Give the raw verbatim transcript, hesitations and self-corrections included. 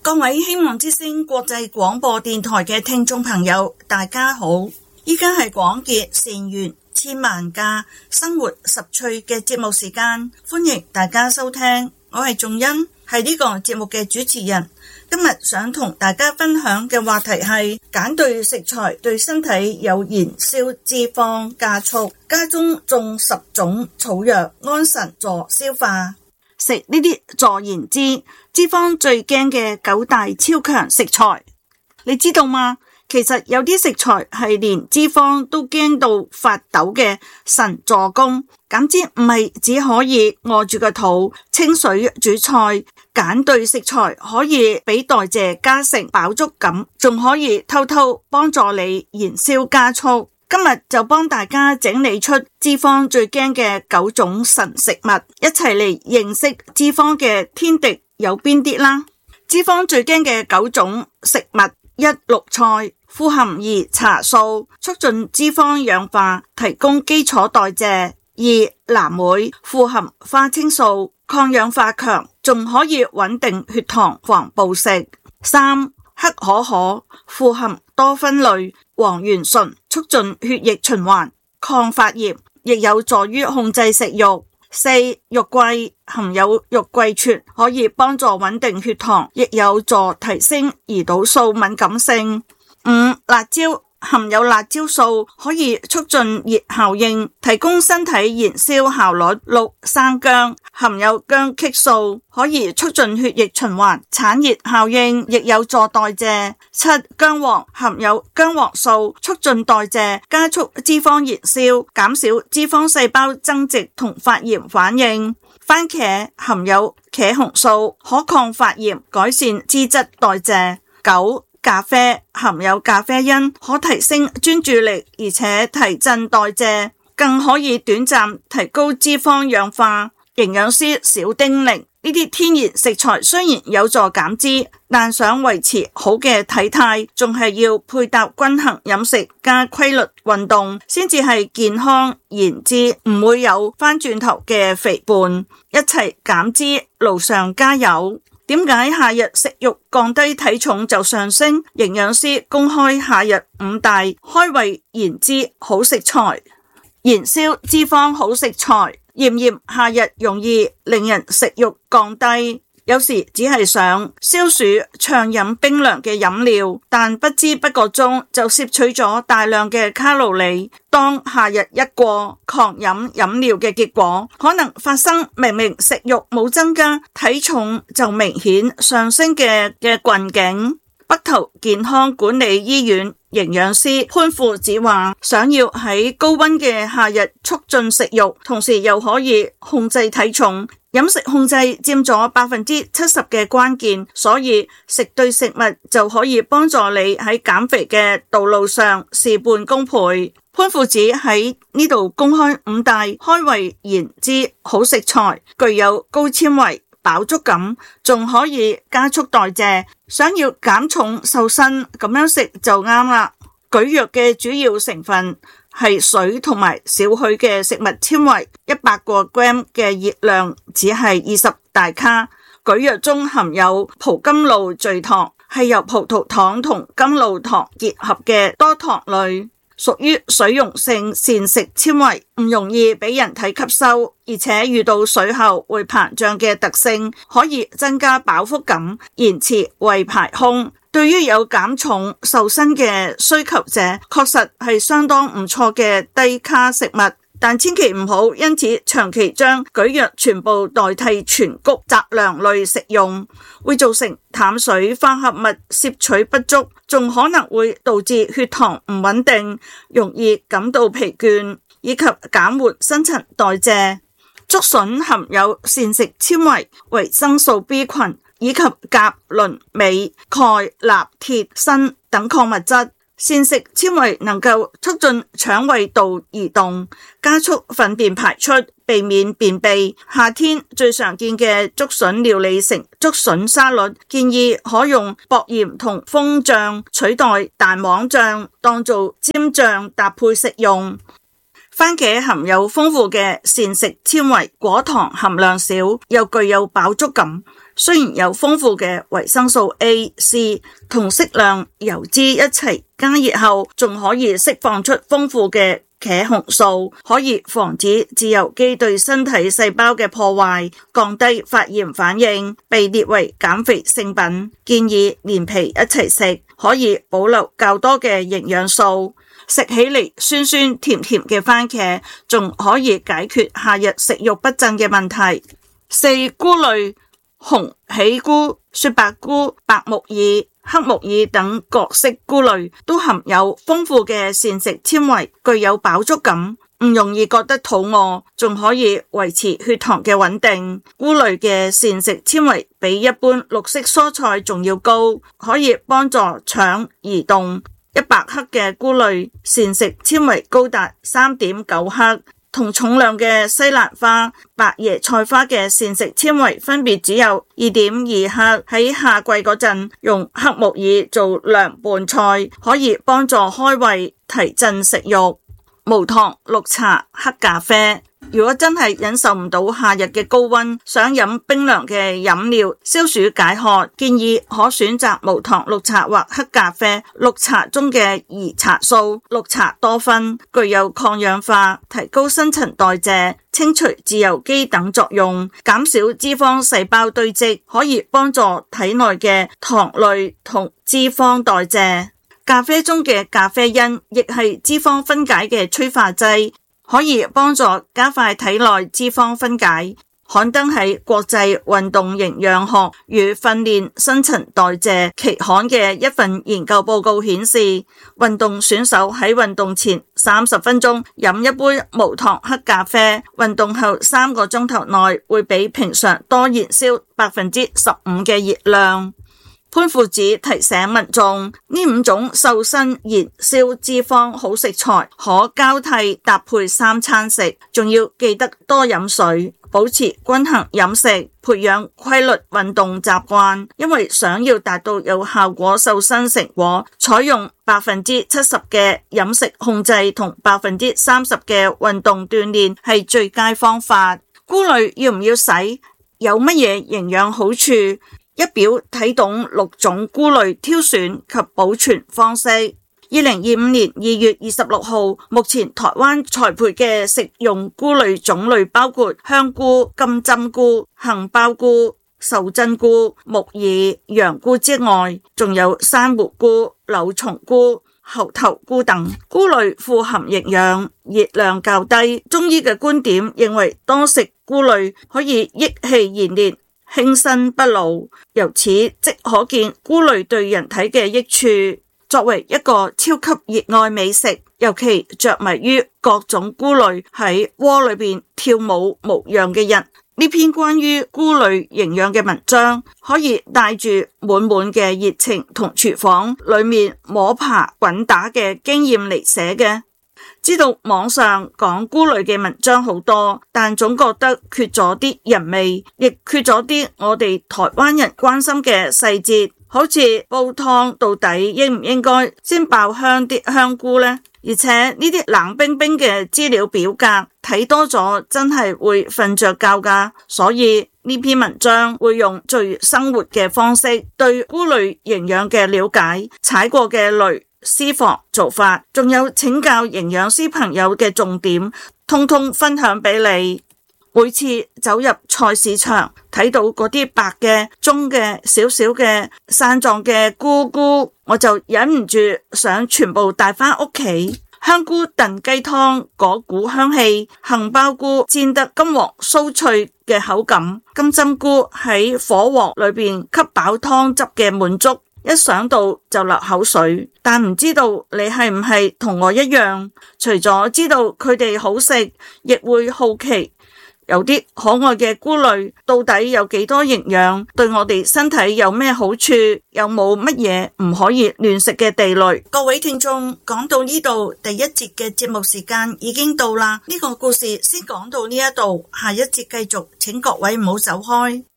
各位希望之聲國際廣播電台嘅聽眾朋友，大家好！依家係廣結善緣千萬家生活十趣嘅節目時間，歡迎大家收聽。我係仲恩，係呢個節目嘅主持人。今日想同大家分享嘅話題係揀對食材對身體有燃燒脂肪加速，家中種十種草藥安神助消化。食呢啲助燃脂脂肪最驚嘅九大超強食材，你知道嗎？其實有啲食材係連脂肪都驚到發抖嘅神助攻。減脂唔係只可以餓住個肚清水煮菜，揀對食材可以俾代謝加成飽足感，仲可以偷偷幫助你燃燒加速。今日就幫大家整理出脂肪最驚嘅九種神食物，一齊嚟認識脂肪嘅天敵有邊啲啦。脂肪最驚嘅九種食物：一、綠菜，富含兒茶素，促進脂肪氧化，提供基礎代謝；二、藍莓，富含花青素，抗氧化強，仲可以穩定血糖，防暴食；三、黑可可，富含多酚類、黃元醇，促進血液循環，抗發炎，亦有助於控制食慾；四、肉桂，含有肉桂醛，可以幫助穩定血糖，亦有助提升胰島素敏感性；五、辣椒，含有辣椒素，可以促進熱效應，提供身體燃燒效率；六、生薑，含有薑激素，可以促進血液循環，產熱效應，亦有助代謝；七、薑黃，含有薑黃素，促進代謝，加速脂肪燃燒，減少脂肪細胞增殖同發炎反應；番茄，含有茄紅素，可抗發炎，改善脂質代謝；九、咖啡，含有咖啡因，可提升專注力，而且提振代謝，更可以短暫提高脂肪氧化。營養師小叮嚀，呢啲天然食材雖然有助減脂，但想維持好嘅體態，仲係要配搭均衡飲食加規律運動，先至係健康燃脂，唔會有返轉頭嘅肥胖。一齊減脂路上加油！點解夏日食肉降低體重就上升？營養師公開夏日五大開胃燃脂好食材，燃燒脂肪好食材。炎炎夏日容易令人食欲降低，有時只係想消暑暢飲冰涼嘅飲料，但不知不覺中就攝取咗大量嘅卡路里。當夏日一過，狂飲飲料嘅結果，可能發生明明食欲冇增加，體重就明顯上升嘅嘅困境。北投健康管理醫院營養師潘富子話，想要喺高溫嘅夏日促進食慾，同時又可以控制體重，飲食控制佔咗百分之七十嘅關鍵，所以食對食物就可以幫助你喺減肥嘅道路上事半功倍。潘富子喺呢度公開五大開胃燃脂好食材，具有高纖維、飽足感，仲可以加速代謝。想要減重瘦身，咁樣食就啱啦。蒟蒻嘅主要成分係水同埋少許嘅食物纖維，一百個 gram 嘅熱量只係二十大卡。蒟蒻中含有葡甘露聚糖，係由葡萄糖同甘露糖結合嘅多糖類，屬於水溶性膳食纖維，唔容易俾人體吸收，而且遇到水後會膨脹嘅特性，可以增加飽腹感，延遲胃排空。對於有減重瘦身嘅需求者，確實係相當唔錯嘅低卡食物，但千祈唔好因此長期將蒟蒻全部代替全穀雜糧類食用，會造成淡水化合物攝取不足，仲可能會導致血糖唔穩定，容易感到疲倦，以及減緩新陳代謝。竹筍含有膳食纖維、維生素 B 群以及鉀、磷、鎂、鈣、鈉、鐵、砷等礦物質。膳食纖維能夠促進腸胃道移動，加速糞便排出，避免便秘。夏天最常見嘅竹筍料理成竹筍沙律，建議可用薄鹽同蜂醬取代蛋黃醬，當做尖醬搭配食用。番茄含有豐富嘅膳食纖維，果糖含量少，又具有飽足感， 雖然有豐富嘅維生素 A、C 同適量油脂一齊加熱後，仲可以釋放出豐富嘅茄紅素，可以防止自由基對身體細胞嘅破壞，降低發炎反應，被列為減肥聖品，建議連皮一齊食，可以保留較多嘅營養素。食起嚟酸酸甜甜嘅番茄，仲可以解決夏日食慾不振嘅問題。四、菇類，紅喜菇、雪白菇、白木耳、黑木耳等各式菇類都含有豐富嘅膳食纖維，具有飽足感，唔容易覺得肚餓，仲可以維持血糖嘅穩定。菇類嘅膳食纖維比一般綠色蔬菜仲要高，可以幫助腸移動。一百克嘅菇類膳食纖維高達 三點九克，同重量嘅西蘭花、白椰菜花嘅膳食纖維分別只有 二點二克。喺夏季嗰陣，用黑木耳做涼拌菜，可以幫助開胃、提振食慾。無糖綠茶、黑咖啡。如果真係忍受唔到夏日嘅高溫，想飲冰涼嘅飲料消暑解渴，建議可選擇無糖綠茶或黑咖啡。綠茶中嘅兒茶素、綠茶多酚具有抗氧化、提高新陳代謝、清除自由基等作用，減少脂肪細胞堆積，可以幫助體內嘅糖類同脂肪代謝。咖啡中嘅咖啡因亦係脂肪分解嘅催化劑，可以幫助加快體內脂肪分解。刊登喺國際運動營養學與訓練新陳代謝期刊嘅一份研究報告顯示，運動選手喺運動前三十分鐘飲一杯無糖黑咖啡，運動後三個鐘頭內會比平常多燃燒百分之十五嘅熱量。潘父子提醒民眾，呢五種瘦身燃燒脂肪好食材可交替搭配三餐食，仲要記得多飲水，保持均衡飲食，培養規律運動習慣。因為想要達到有效果瘦身成果，採用百分之七十嘅飲食控制同百分之三十嘅運動鍛煉係最佳方法。菇類要唔要洗？有乜嘢營養好處？一表睇懂六種菇類挑選及保存方式。二零二五年二月二十六號，目前台灣栽培嘅食用菇類種類包括香菇、金針菇、杏鮑菇、秀珍菇、木耳、洋菇之外，仲有珊瑚菇、柳松菇、猴頭菇等。菇類富含營養，熱量較低。中醫嘅觀點認為，多食菇類可以益氣延年、輕身不老，由此即可見菇類對人體嘅益處。作為一個超級熱愛美食，尤其着迷於各種菇類喺鍋裏邊跳舞無恙嘅人，呢篇關於菇類營養嘅文章，可以帶住滿滿嘅熱情同廚房裏面摸爬滾打嘅經驗嚟寫嘅。知道網上講菇類嘅文章好多，但總覺得缺咗啲人味，亦缺咗啲我哋台灣人關心嘅細節，好似煲湯到底應唔應該先爆香啲香菇呢？而且呢啲冷冰冰嘅資料表格睇多咗真係會瞓着覺㗎，所以呢篇文章會用最生活嘅方式對菇類營養嘅了解，踩過嘅雷、私房做法，仲有請教營養師朋友嘅重點，通通分享俾你。每次走入菜市場，睇到嗰啲白嘅、棕嘅、小小嘅、散狀嘅菇菇，我就忍唔住想全部帶返屋企。香菇燉雞湯嗰股香氣，杏鮑菇煎得金黃酥脆嘅口感，金針菇喺火鍋裏邊吸飽湯汁嘅滿足，一想到就流口水。但唔知道你係唔係同我一樣，除咗知道佢哋好食，亦會好奇有啲可愛嘅菇類到底有幾多營養，對我哋身體有咩好處，有冇乜嘢唔可以亂食嘅地雷。各位聽眾，講到呢度，第一節嘅節目時間已經到啦，呢個故事先講到呢一度，下一節繼續，請各位唔好走開。